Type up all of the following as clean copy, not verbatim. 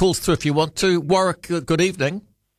calls through if you want to. Warwick, good evening.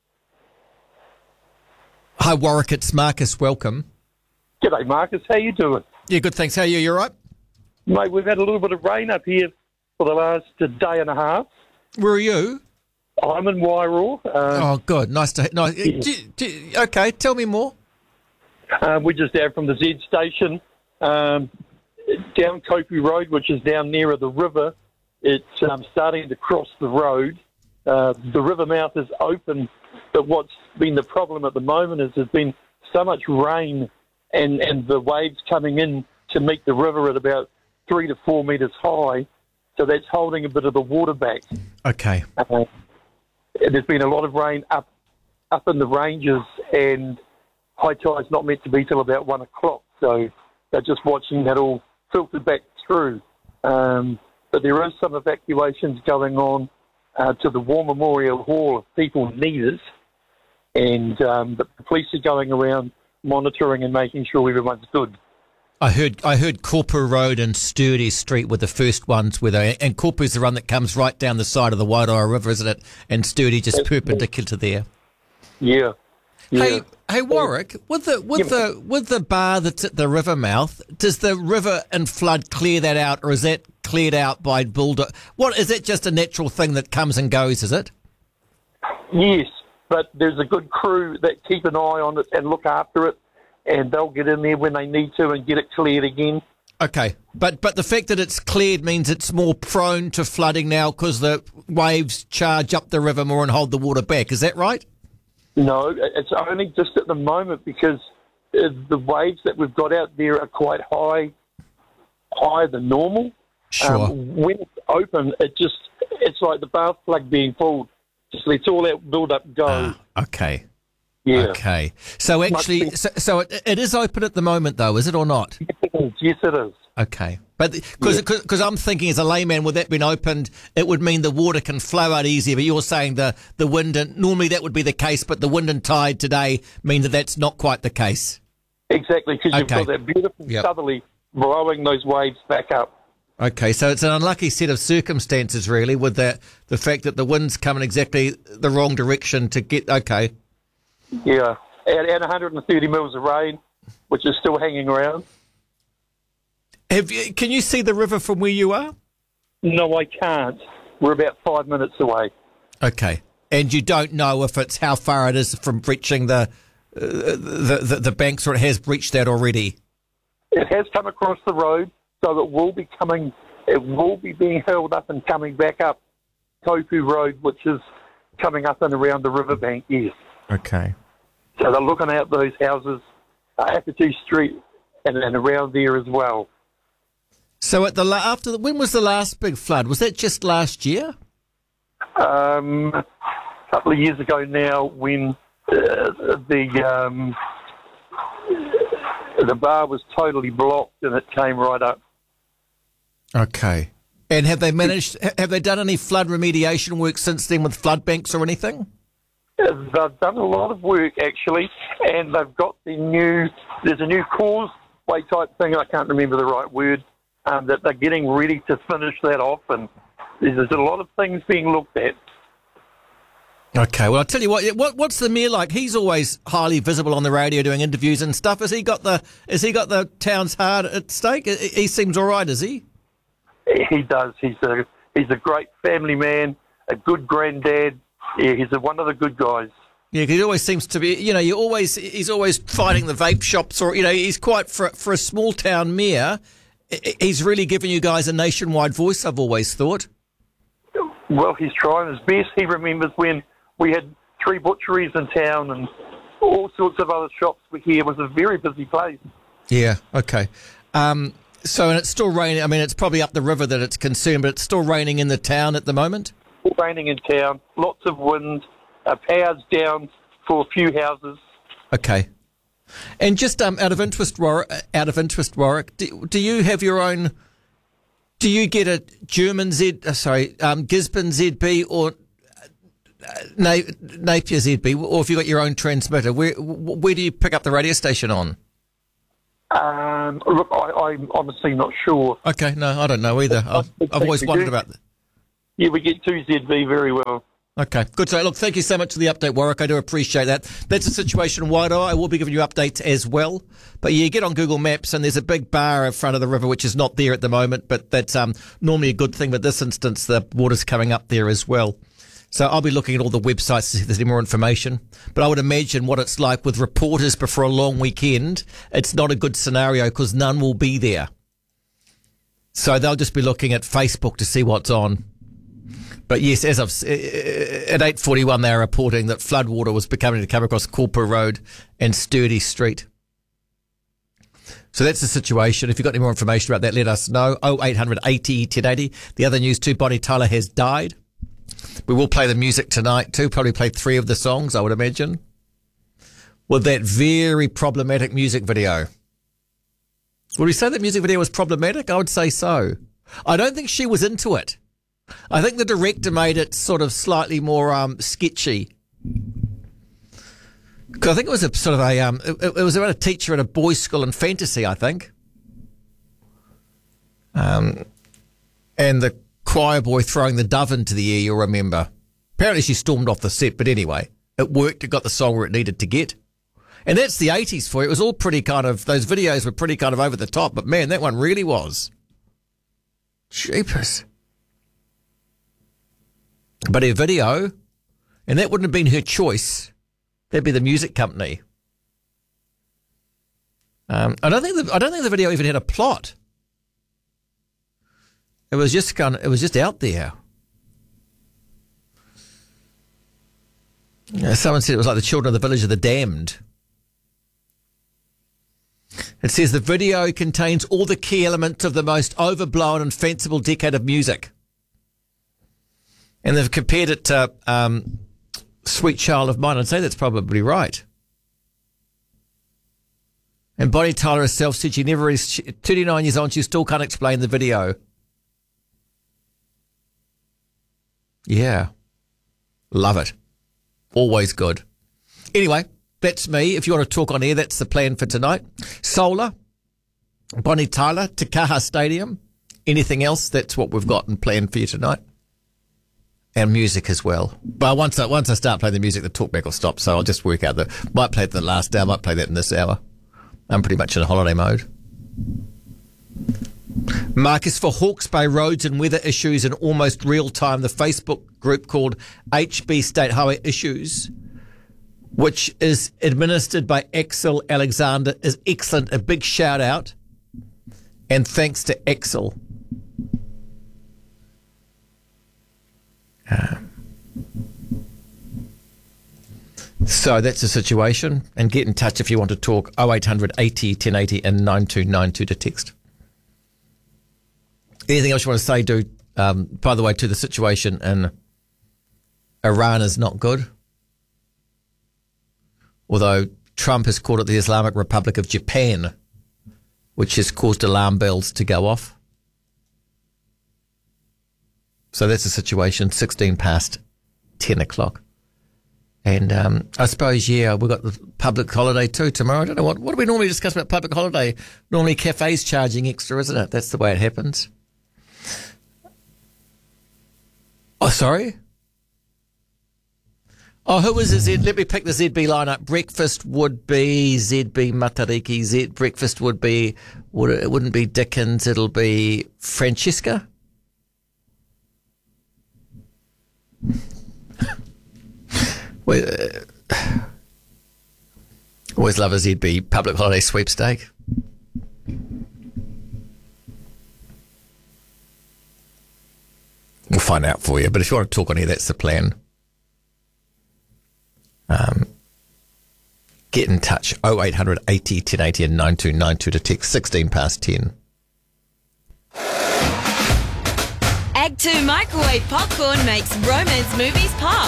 Hi, Warwick. It's Marcus. Welcome. G'day, Marcus. How you doing? Yeah, good, thanks. How are you? You all right? Mate, we've had a little bit of rain up here for the last day and a half. Where are you? I'm in Wairau. Oh, good. Nice. Yeah. Okay, tell me more. We're just out from the Z station, down Kopu Road, which is down nearer the river. It's starting to cross the road. The river mouth is open, but what's been the problem at the moment is there's been so much rain and the waves coming in to meet the river at about 3 to 4 metres high, so that's holding a bit of the water back. Okay. There's been a lot of rain up in the ranges, and high tide's not meant to be till about 1 o'clock, so they're just watching that all filter back through. But there is some evacuations going on to the War Memorial Hall if people need it, and but the police are going around monitoring and making sure everyone's good. I heard Kopu Road and Sturdy Street were the first ones and Kopu's the one that comes right down the side of the Wairoa River, isn't it? And Sturdy just perpendicular to there. Yeah. Hey, Warwick, with the bar that's at the river mouth, does the river and flood clear that out, or is that cleared out by builder? What is it? Just a natural thing that comes and goes? Is it? Yes, but there's a good crew that keep an eye on it and look after it, and they'll get in there when they need to and get it cleared again. Okay, but the fact that it's cleared means it's more prone to flooding now because the waves charge up the river more and hold the water back. Is that right? No, it's only just at the moment because the waves that we've got out there are quite higher than normal. Sure. When it's open, it's like the bath plug being pulled. Just lets all that build up go. Okay. Yeah. Okay. So actually, so it is open at the moment, though, is it or not? Yes, it is. Okay. But because I'm thinking as a layman, with that being opened, it would mean the water can flow out easier. But you're saying the wind, and normally that would be the case, but the wind and tide today mean that that's not quite the case. Exactly, because you've got that beautiful southerly blowing those waves back up. Okay, so it's an unlucky set of circumstances, really, with the fact that the wind's coming exactly the wrong direction to get. Okay. Yeah, and 130 mils of rain, which is still hanging around. Can you see the river from where you are? No, I can't. We're about 5 minutes away. Okay, and you don't know if it's how far it is from breaching the banks, or it has breached that already. It has come across the road, so it will be being held up and coming back up Kopu Road, which is coming up and around the riverbank. Yes. Okay. So they're looking at those houses, Akatu Street, and around there as well. So when was the last big flood? Was that just last year? A couple of years ago now, when the bar was totally blocked and it came right up. Okay. And have they done any flood remediation work since then with flood banks or anything? They've done a lot of work, actually, and they've got there's a new causeway type thing, I can't remember the right word, that they're getting ready to finish that off, and there's a lot of things being looked at. Okay, well, I'll tell you what's the mayor like? He's always highly visible on the radio doing interviews and stuff. Has he got the town's heart at stake? He seems all right, is he? He does. He's a great family man, a good granddad. Yeah, he's one of the good guys. Yeah, he always seems to be, he's always fighting the vape shops, or, he's quite, for a small town mayor, he's really given you guys a nationwide voice, I've always thought. Well, he's trying his best. He remembers when we had 3 butcheries in town and all sorts of other shops were here. It was a very busy place. Yeah, okay. So, and it's still raining. I mean, it's probably up the river that it's concerned, but it's still raining in the town at the moment? Raining in town, lots of wind, power's down for a few houses. Okay. And just out of interest, Warwick, do you have your own? Do you get a German Gisborne ZB or Napier ZB, or have you got your own transmitter? Where do you pick up the radio station on? Look, I'm honestly not sure. Okay, no, I don't know either. I've always wondered about that. Yeah, we get 2ZV very well. Okay, good. So, look, thank you so much for the update, Warwick. I do appreciate that. That's the situation in Wairoa. I will be giving you updates as well. But yeah, get on Google Maps and there's a big bar in front of the river, which is not there at the moment, but that's normally a good thing. But this instance, the water's coming up there as well. So I'll be looking at all the websites to see if there's any more information. But I would imagine what it's like with reporters before a long weekend. It's not a good scenario because none will be there. So they'll just be looking at Facebook to see what's on. But yes, as at 8:41, they are reporting that floodwater was beginning to come across Korpu Road and Sturdy Street. So that's the situation. If you've got any more information about that, let us know. 0800 80 1080. The other news too, Bonnie Tyler has died. We will play the music tonight too. Probably play 3 of the songs, I would imagine. With that very problematic music video. Would we say that music video was problematic? I would say so. I don't think she was into it. I think the director made it sort of slightly more sketchy. Because I think it was a sort of a it was about a teacher at a boys' school in fantasy, I think. And the choir boy throwing the dove into the air, you'll remember. Apparently she stormed off the set, but anyway, it worked. It got the song where it needed to get. And that's the 80s for you. It was all pretty kind of, those videos were pretty kind of over the top, but man, that one really was. Jeepers. But her video, and that wouldn't have been her choice. That'd be the music company. I don't think the video even had a plot. It was just out there. Someone said it was like the Children of the Village of the Damned. It says the video contains all the key elements of the most overblown and fanciful decade of music. And they've compared it to Sweet Child of Mine. I'd say that's probably right. And Bonnie Tyler herself said she never is 39 years old. She still can't explain the video. Yeah. Love it. Always good. Anyway, that's me. If you want to talk on air, that's the plan for tonight. Solar, Bonnie Tyler, Te Kaha Stadium. Anything else, that's what we've got and planned for you tonight. And music as well. But once I start playing the music, the talkback will stop. So I'll just work out might play it the last hour, might play that in this hour. I'm pretty much in holiday mode. Marcus, for Hawke's Bay roads and weather issues in almost real time, the Facebook group called HB State Highway Issues, which is administered by Axel Alexander, is excellent. A big shout out. And thanks to Axel. So that's the situation. And get in touch if you want to talk. 0800 80 1080 and 9292 to text. Anything else you want to say, dude? By the way, to the situation in Iran is not good. Although Trump has called it the Islamic Republic of Japan, which has caused alarm bells to go off. So that's the situation, 16 past 10 o'clock. And I suppose, yeah, we've got the public holiday too tomorrow. I don't know, what do we normally discuss about public holiday? Normally cafes charging extra, isn't it? That's the way it happens. Oh, sorry? Oh, who is the Z? Let me pick the ZB lineup. Breakfast would be ZB Matariki. Breakfast would be, it wouldn't be Dickens, it'll be Francesca. Always love a ZB public holiday sweepstake. We'll find out for you. But if you want to talk on here, that's the plan. Get in touch. 0800 80 1080 and 9292 to text 16 past 10. Ag 2 microwave popcorn makes romance movies pop.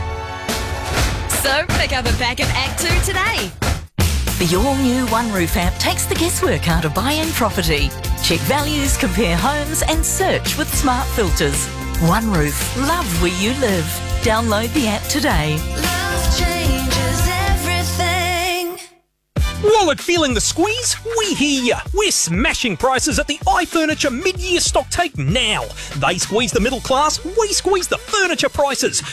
So pick up a pack of Ag 2 today. The all-new One Roof app takes the guesswork out of buying property. Check values, compare homes and search with smart filters. One Roof. Love where you live. Download the app today. Love changes everything. Wallet feeling the squeeze? We hear ya. We're smashing prices at the iFurniture mid-year stock take now. They squeeze the middle class, we squeeze the furniture prices.